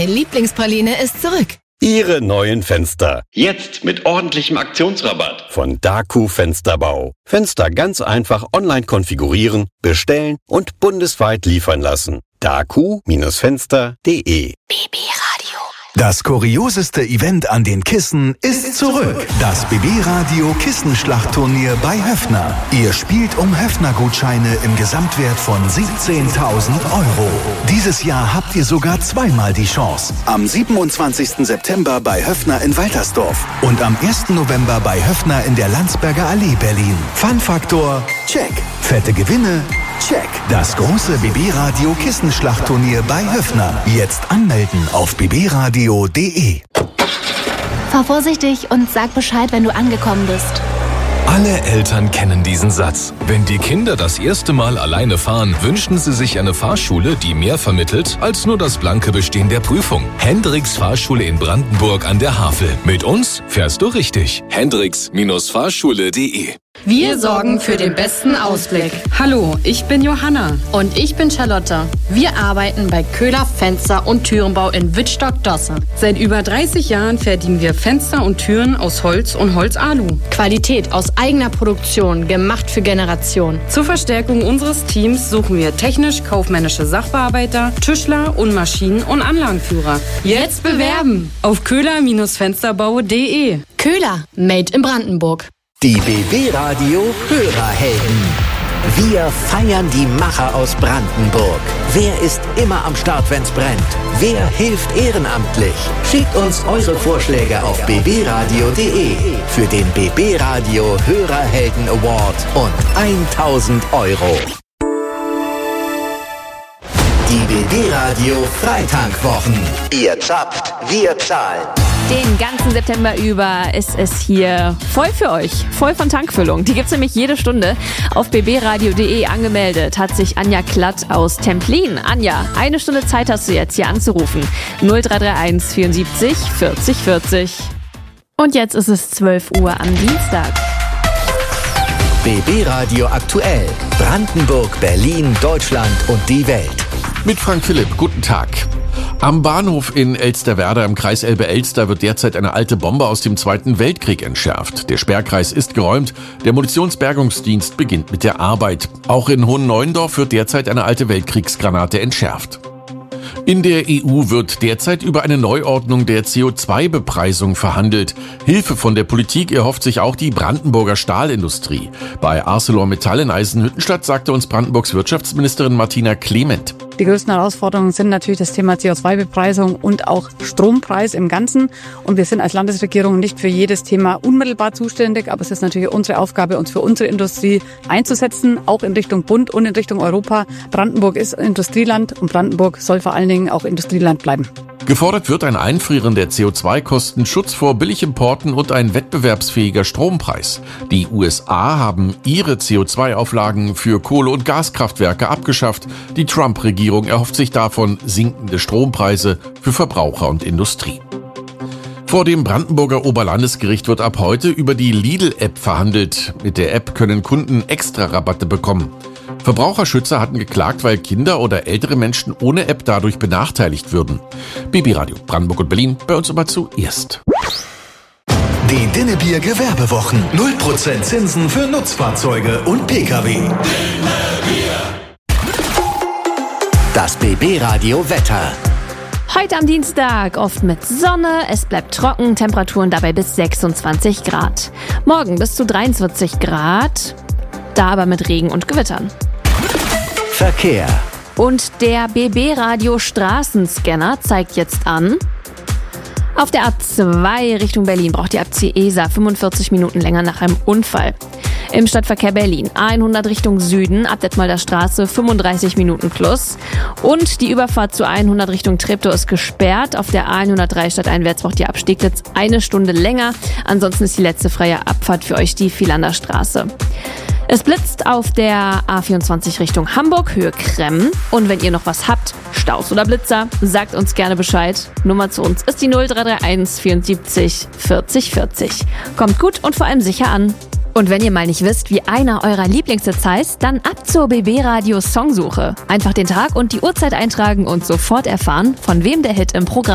Deine Lieblingspraline ist zurück. Ihre neuen Fenster. Jetzt mit ordentlichem Aktionsrabatt. Von Daku Fensterbau. Fenster ganz einfach online konfigurieren, bestellen und bundesweit liefern lassen. daku-fenster.de. BB-Radio. Das kurioseste Event an den Kissen ist zurück. Das BB-Radio Kissenschlachtturnier bei Höffner. Ihr spielt um Höffner-Gutscheine im Gesamtwert von 17.000 €. Dieses Jahr habt ihr sogar zweimal die Chance. Am 27. September bei Höffner in Waltersdorf und am 1. November bei Höffner in der Landsberger Allee, Berlin. Fun-Faktor, check. Fette Gewinne, check. Das große BB-Radio Kissenschlachtturnier bei Höffner. Jetzt anmelden auf bbradio.de. Fahr vorsichtig und sag Bescheid, wenn du angekommen bist. Alle Eltern kennen diesen Satz. Wenn die Kinder das erste Mal alleine fahren, wünschen sie sich eine Fahrschule, die mehr vermittelt als nur das blanke Bestehen der Prüfung. Hendricks Fahrschule in Brandenburg an der Havel. Mit uns fährst du richtig. Hendricks-Fahrschule.de. Wir sorgen für den besten Ausblick. Hallo, ich bin Johanna. Und ich bin Charlotte. Wir arbeiten bei Köhler Fenster- und Türenbau in Wittstock-Dosse. Seit über 30 Jahren fertigen wir Fenster und Türen aus Holz und Holzalu. Qualität aus eigener Produktion, gemacht für Generationen. Zur Verstärkung unseres Teams suchen wir technisch-kaufmännische Sachbearbeiter, Tischler und Maschinen- und Anlagenführer. Jetzt bewerben auf köhler-fensterbau.de. Köhler, made in Brandenburg. Die BB-Radio Hörerhelden. Wir feiern die Macher aus Brandenburg. Wer ist immer am Start, wenn's brennt? Wer hilft ehrenamtlich? Schickt uns eure Vorschläge auf bbradio.de für den BB-Radio Hörerhelden Award und 1.000 €. Die BB-Radio Freitankwwochen. Ihr zapft, wir zahlen. Den ganzen September über ist es hier voll für euch, voll von Tankfüllung. Die gibt's nämlich jede Stunde. Auf bbradio.de angemeldet hat sich Anja Klatt aus Templin. Anja, 1 Stunde Zeit hast du jetzt hier anzurufen. 0331 74 40 40. Und jetzt ist es 12 Uhr am Dienstag. BB-Radio aktuell. Brandenburg, Berlin, Deutschland und die Welt. Mit Frank Philipp, guten Tag. Am Bahnhof in Elsterwerda im Kreis Elbe-Elster wird derzeit eine alte Bombe aus dem Zweiten Weltkrieg entschärft. Der Sperrkreis ist geräumt, der Munitionsbergungsdienst beginnt mit der Arbeit. Auch in Hohenneuendorf wird derzeit eine alte Weltkriegsgranate entschärft. In der EU wird derzeit über eine Neuordnung der CO2-Bepreisung verhandelt. Hilfe von der Politik erhofft sich auch die Brandenburger Stahlindustrie. Bei ArcelorMittal in Eisenhüttenstadt sagte uns Brandenburgs Wirtschaftsministerin Martina Clement. Die größten Herausforderungen sind natürlich das Thema CO2-Bepreisung und auch Strompreis im Ganzen. Und wir sind als Landesregierung nicht für jedes Thema unmittelbar zuständig, aber es ist natürlich unsere Aufgabe, uns für unsere Industrie einzusetzen, auch in Richtung Bund und in Richtung Europa. Brandenburg ist Industrieland und Brandenburg soll vor allen Dingen auch Industrieland bleiben. Gefordert wird ein Einfrieren der CO2-Kosten, Schutz vor Billigimporten und ein wettbewerbsfähiger Strompreis. Die USA haben ihre CO2-Auflagen für Kohle- und Gaskraftwerke abgeschafft. Die Trump-Regierung erhofft sich davon sinkende Strompreise für Verbraucher und Industrie. Vor dem Brandenburger Oberlandesgericht wird ab heute über die Lidl-App verhandelt. Mit der App können Kunden Extra-Rabatte bekommen. Verbraucherschützer hatten geklagt, weil Kinder oder ältere Menschen ohne App dadurch benachteiligt würden. BB-Radio Brandenburg und Berlin, bei uns aber zuerst. Die Dinnebier Gewerbewochen. 0% Zinsen für Nutzfahrzeuge und Pkw. Das BB-Radio Wetter. Heute am Dienstag oft mit Sonne, es bleibt trocken, Temperaturen dabei bis 26 Grad. Morgen bis zu 43 Grad, da aber mit Regen und Gewittern. Verkehr. Und der BB-Radio Straßenscanner zeigt jetzt an: Auf der A2 Richtung Berlin braucht die Abzieher Isar 45 Minuten länger nach einem Unfall. Im Stadtverkehr Berlin A100 Richtung Süden, ab Detmolder Straße 35 Minuten plus. Und die Überfahrt zu A100 Richtung Treptow ist gesperrt. Auf der A103 stadteinwärts braucht die ab Steglitz 1 Stunde länger. Ansonsten ist die letzte freie Abfahrt für euch die Vielander Straße. Es blitzt auf der A24 Richtung Hamburg, Höhe Kremmen. Und wenn ihr noch was habt, Staus oder Blitzer, sagt uns gerne Bescheid. Nummer zu uns ist die 0331 74 40 40. Kommt gut und vor allem sicher an. Und wenn ihr mal nicht wisst, wie einer eurer Lieblingshits heißt, dann ab zur BB-Radio Songsuche. Einfach den Tag und die Uhrzeit eintragen und sofort erfahren, von wem der Hit im Programm